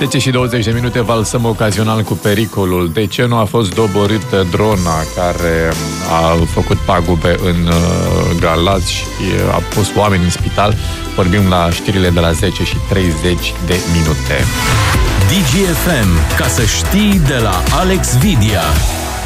10 și 20 de minute, valsăm ocazional cu pericolul. De ce nu a fost doborâtă drona care a făcut pagube în Galați și a pus oameni în spital? Vorbim la știrile de la 10 și 30 de minute. DGFM, ca să știi, de la Alex Vidia.